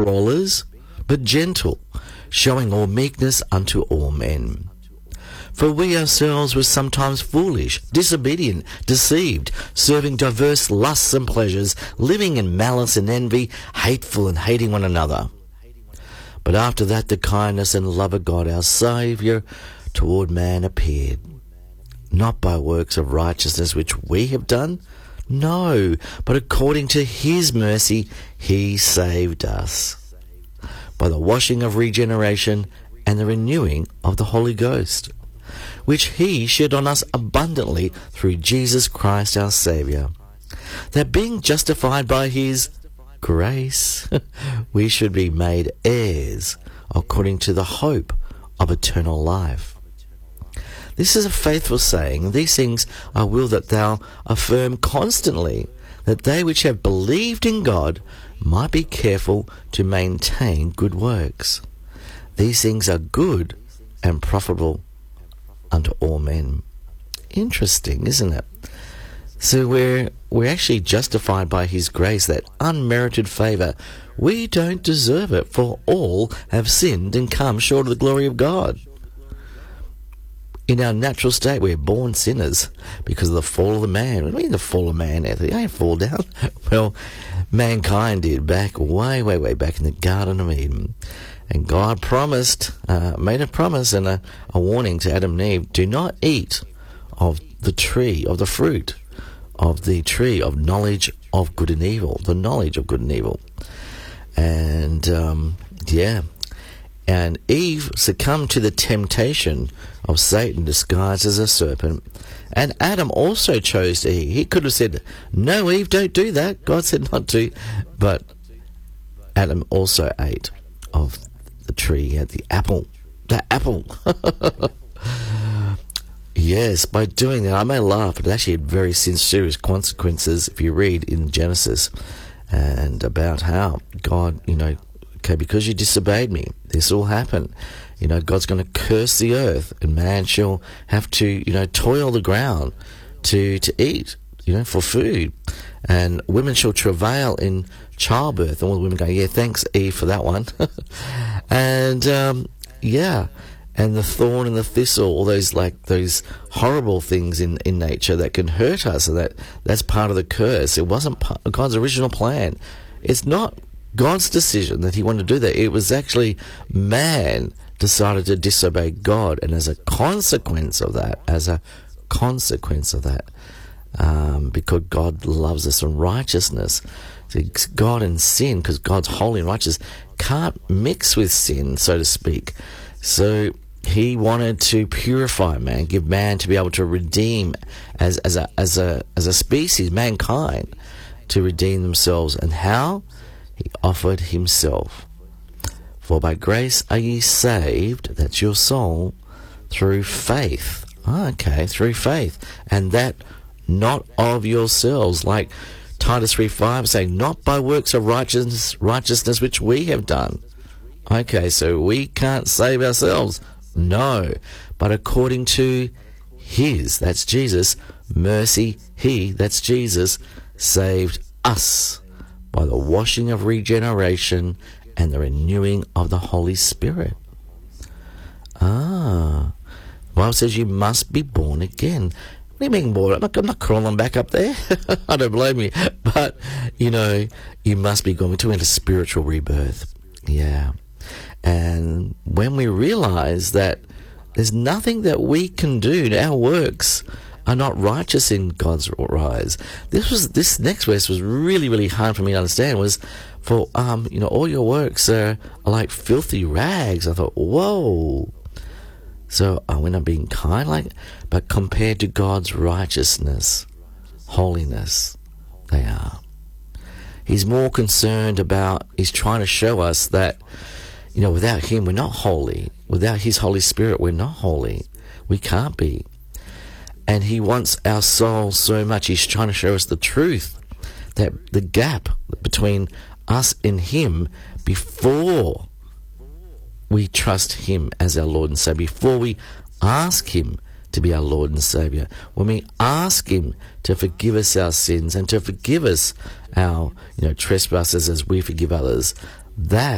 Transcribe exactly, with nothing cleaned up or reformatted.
brawlers, but gentle, showing all meekness unto all men. For we ourselves were sometimes foolish, disobedient, deceived, serving diverse lusts and pleasures, living in malice and envy, hateful and hating one another. But after that the kindness and love of God our Saviour toward man appeared, not by works of righteousness which we have done, no, but according to his mercy he saved us, by the washing of regeneration and the renewing of the Holy Ghost, which he shed on us abundantly through Jesus Christ our Saviour, that being justified by his grace, we should be made heirs according to the hope of eternal life. This is a faithful saying. These things I will that thou affirm constantly, that they which have believed in God might be careful to maintain good works. These things are good and profitable unto all men. Interesting, isn't it? So we're we're actually justified by his grace, that unmerited favour. We don't deserve it, for all have sinned and come short of the glory of God. In our natural state, we're born sinners because of the fall of the man. What do you mean the fall of man, Anthony? I didn't fall down. Well, mankind did back way, way, way back in the Garden of Eden. And God promised, uh, made a promise and a, a warning to Adam and Eve, do not eat of the tree, of the fruit, of the tree of knowledge of good and evil, the knowledge of good and evil. And, um, yeah, and Eve succumbed to the temptation of Satan disguised as a serpent. And Adam also chose to eat. He could have said, no, Eve, don't do that. God said not to. But Adam also ate of the tree. He had the apple. The apple. Yes, by doing that, I may laugh, but it actually had very serious consequences if you read in Genesis and about how God, you know, okay, because you disobeyed me, this will happen. You know, God's going to curse the earth, and man shall have to, you know, toil the ground to, to eat, you know, for food. And women shall travail in childbirth. And all the women go, yeah, thanks, Eve, for that one. and, um, yeah, and the thorn and the thistle, all those, like, those horrible things in, in nature that can hurt us, and that, that's part of the curse. It wasn't part of God's original plan. It's not God's decision that he wanted to do that. It was actually man decided to disobey God, and as a consequence of that, as a consequence of that, um, because God loves us and righteousness, God and sin, because God's holy and righteous, can't mix with sin, so to speak. So he wanted to purify man, give man to be able to redeem as as a as a as a species, mankind, to redeem themselves. And how? He offered himself. For by grace are ye saved, that's your soul, through faith. Oh, okay, through faith. And that not of yourselves, like Titus three five saying, not by works of righteousness, righteousness which we have done. Okay, so we can't save ourselves. No, but according to his, that's Jesus, mercy, he, that's Jesus, saved us by the washing of regeneration and the renewing of the Holy Spirit. Ah, the Bible says you must be born again. What do you mean born? I'm not, I'm not crawling back up there. I don't blame you. But, you know, you must be going to enter spiritual rebirth. Yeah. And when we realize that there's nothing that we can do, our works are not righteous in God's eyes. This was this next verse was really, really hard for me to understand. Was for um, you know, all your works are, are like filthy rags. I thought, whoa. So are we not being kind? Like, but compared to God's righteousness, holiness, they are. He's more concerned about. He's trying to show us that, you know, without him, we're not holy. Without his Holy Spirit, we're not holy. We can't be. And he wants our soul so much. He's trying to show us the truth, that the gap between us and him before we trust him as our Lord and Savior, before we ask him to be our Lord and Savior, when we ask him to forgive us our sins and to forgive us our, you know, trespasses as we forgive others, that